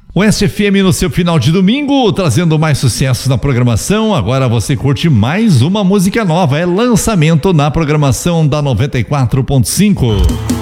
Oeste FM no seu final de domingo, trazendo mais sucessos na programação. Agora você curte mais uma música nova, é lançamento na programação da 94.5.